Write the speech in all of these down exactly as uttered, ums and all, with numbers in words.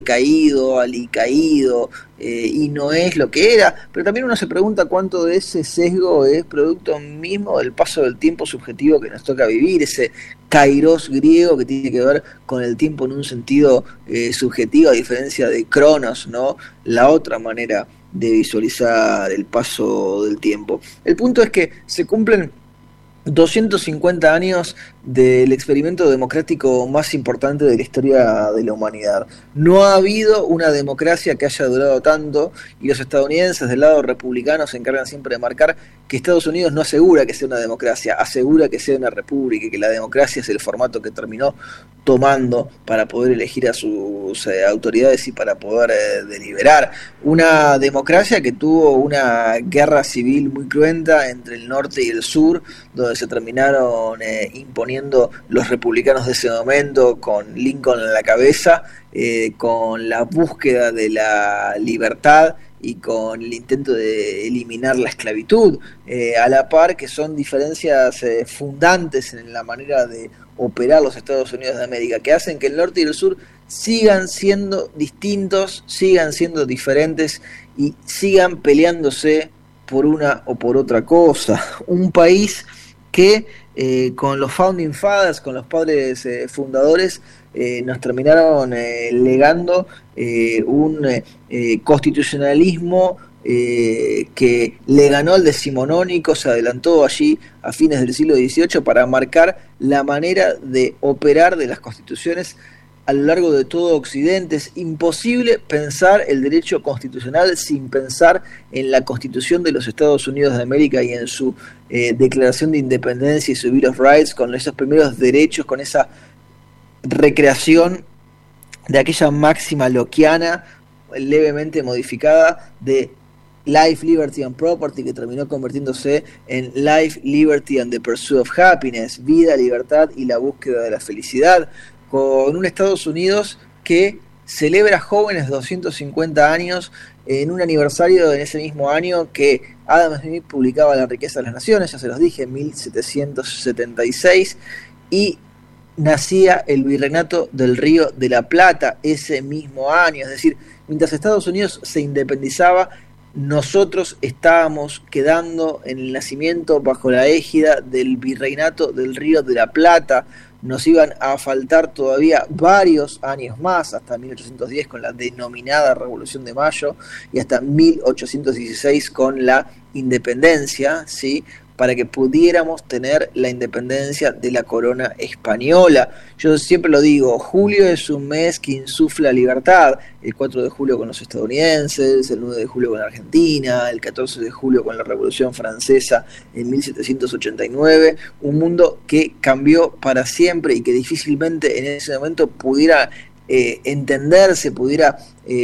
caído, alicaído, eh, y no es lo que era, pero también uno se pregunta cuánto de ese sesgo es producto mismo del paso del tiempo subjetivo que nos toca vivir, ese kairos griego que tiene que ver con el tiempo en un sentido eh, subjetivo, a diferencia de cronos, ¿no? La otra manera de visualizar el paso del tiempo. El punto es que se cumplen doscientos cincuenta años del experimento democrático más importante de la historia de la humanidad. No ha habido una democracia que haya durado tanto, y los estadounidenses del lado republicano se encargan siempre de marcar que Estados Unidos no asegura que sea una democracia, asegura que sea una república, y que la democracia es el formato que terminó tomando para poder elegir a sus eh, autoridades y para poder eh, deliberar. Una democracia que tuvo una guerra civil muy cruenta entre el norte y el sur, donde se terminaron eh, imponiendo los republicanos de ese momento, con Lincoln en la cabeza, eh, con la búsqueda de la libertad y con el intento de eliminar la esclavitud, eh, a la par que son diferencias eh, fundantes en la manera de operar los Estados Unidos de América, que hacen que el norte y el sur sigan siendo distintos, sigan siendo diferentes y sigan peleándose por una o por otra cosa. Un país que eh, con los Founding Fathers, con los padres eh, fundadores, eh, nos terminaron eh, legando eh, un eh, constitucionalismo eh, que le ganó al decimonónico, se adelantó allí a fines del siglo dieciocho para marcar la manera de operar de las constituciones a lo largo de todo Occidente. Es imposible pensar el derecho constitucional sin pensar en la Constitución de los Estados Unidos de América y en su eh, Declaración de Independencia y su Bill of Rights, con esos primeros derechos, con esa recreación de aquella máxima lockeana levemente modificada de Life, Liberty and Property, que terminó convirtiéndose en Life, Liberty and the Pursuit of Happiness, vida, libertad y la búsqueda de la felicidad, con un Estados Unidos que celebra jóvenes doscientos cincuenta años en un aniversario en ese mismo año que Adam Smith publicaba La riqueza de las naciones, ya se los dije, en mil setecientos setenta y seis, y nacía el Virreinato del Río de la Plata ese mismo año. Es decir, mientras Estados Unidos se independizaba, nosotros estábamos quedando en el nacimiento bajo la égida del Virreinato del Río de la Plata. Nos iban a faltar todavía varios años más, hasta mil ochocientos diez con la denominada Revolución de Mayo y hasta mil ochocientos dieciséis con la independencia, ¿sí?, para que pudiéramos tener la independencia de la corona española. Yo siempre lo digo, julio es un mes que insufla libertad, el cuatro de julio con los estadounidenses, el nueve de julio con la Argentina, el catorce de julio con la Revolución Francesa en mil setecientos ochenta y nueve, un mundo que cambió para siempre y que difícilmente en ese momento pudiera eh, entenderse, pudiera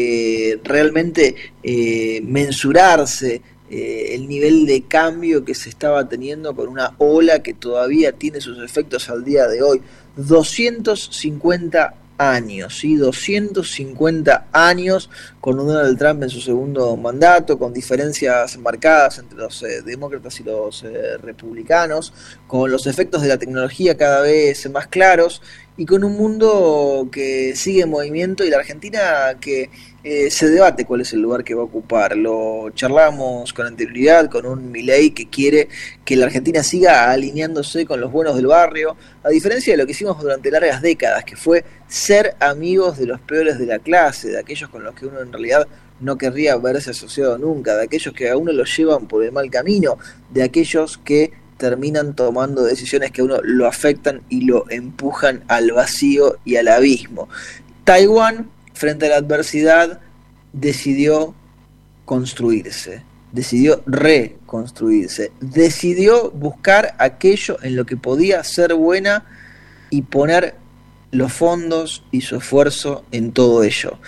eh, realmente eh, mensurarse Eh, el nivel de cambio que se estaba teniendo con una ola que todavía tiene sus efectos al día de hoy. doscientos cincuenta años, ¿sí? doscientos cincuenta años con un Donald Trump en su segundo mandato, con diferencias marcadas entre los eh, demócratas y los eh, republicanos, con los efectos de la tecnología cada vez más claros y con un mundo que sigue en movimiento, y la Argentina que eh, se debate cuál es el lugar que va a ocupar. Lo charlamos con anterioridad con un Milei que quiere que la Argentina siga alineándose con los buenos del barrio, a diferencia de lo que hicimos durante largas décadas, que fue ser amigos de los peores de la clase, de aquellos con los que uno en realidad no querría verse asociado nunca, de aquellos que a uno lo llevan por el mal camino, de aquellos que terminan tomando decisiones que a uno lo afectan y lo empujan al vacío y al abismo. Taiwán, frente a la adversidad, decidió construirse, decidió reconstruirse, decidió buscar aquello en lo que podía ser buena y poner los fondos y su esfuerzo en todo ello,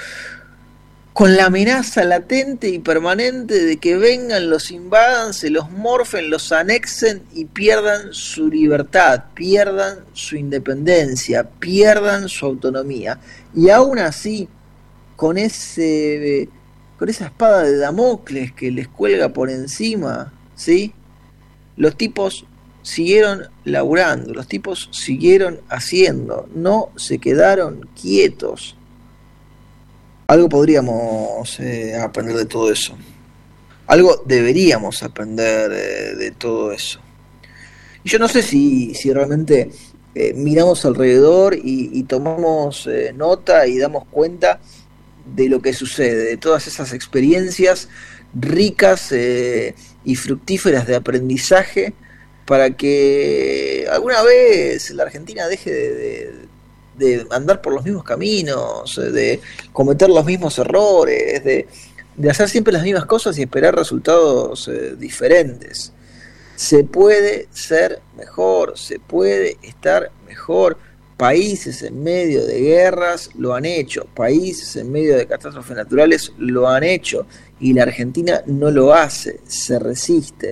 con la amenaza latente y permanente de que vengan, los invadan, se los morfen, los anexen y pierdan su libertad, pierdan su independencia, pierdan su autonomía. Y aún así, con ese, con esa espada de Damocles que les cuelga por encima, ¿sí?, los tipos siguieron laburando, los tipos siguieron haciendo, no se quedaron quietos. Algo podríamos eh, aprender de todo eso. Algo deberíamos aprender de, de todo eso. Y yo no sé si, si realmente eh, miramos alrededor y, y tomamos eh, nota y damos cuenta de lo que sucede, de todas esas experiencias ricas eh, y fructíferas de aprendizaje, para que alguna vez la Argentina deje de, de, de andar por los mismos caminos, de cometer los mismos errores, de, de hacer siempre las mismas cosas y esperar resultados eh, diferentes. Se puede ser mejor, se puede estar mejor. Países en medio de guerras lo han hecho, países en medio de catástrofes naturales lo han hecho, y la Argentina no lo hace, se resiste,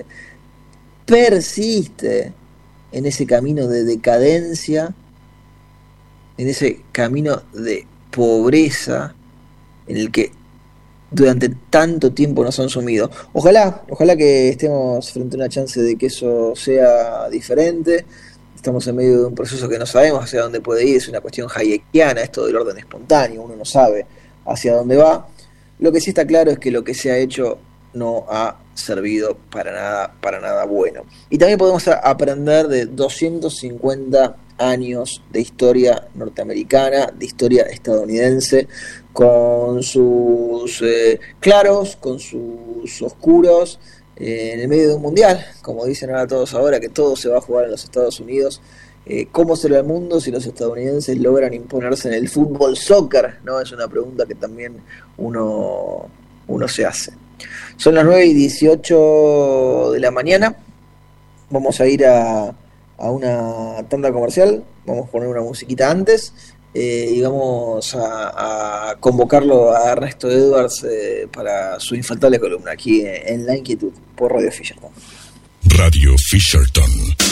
persiste en ese camino de decadencia, en ese camino de pobreza en el que durante tanto tiempo nos han sumido. Ojalá, ojalá que estemos frente a una chance de que eso sea diferente. Estamos en medio de un proceso que no sabemos hacia dónde puede ir, es una cuestión hayekiana, esto del orden espontáneo, uno no sabe hacia dónde va. Lo que sí está claro es que lo que se ha hecho no ha servido para nada, para nada bueno. Y también podemos aprender de doscientos cincuenta años de historia norteamericana, de historia estadounidense, con sus eh, claros, con sus oscuros, eh, en el medio de un mundial, como dicen ahora todos ahora, que todo se va a jugar en los Estados Unidos. Eh, ¿Cómo será el mundo si los estadounidenses logran imponerse en el fútbol soccer? ¿No? Es una pregunta que también uno, uno se hace. Son las nueve y dieciocho de la mañana. Vamos a ir a, a una tanda comercial. Vamos a poner una musiquita antes. Eh, y vamos a, a convocarlo a Ernesto Edwards eh, para su infaltable columna aquí en, en La Inquietud por Radio Fisherton. Radio Fisherton.